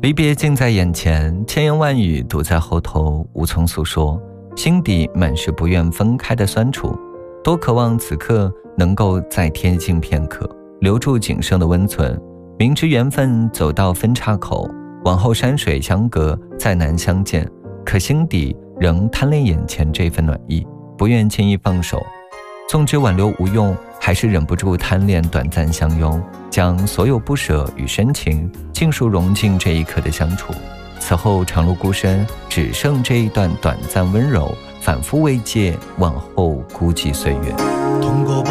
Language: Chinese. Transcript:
离别近在眼前，千言万语堵在后头，无从诉说，心底满是不愿分开的酸楚。多渴望此刻能够再贴近片刻，留住仅剩的温存。明知缘分走到分岔口，往后山水相隔，再难相见，可心底仍贪恋眼前这份暖意，不愿轻易放手。纵知挽留无用，还是忍不住贪恋短暂相拥，将所有不舍与深情尽数融进这一刻的相处。此后长路孤身，只剩这一段短暂温柔，反复慰藉往后孤寂岁月。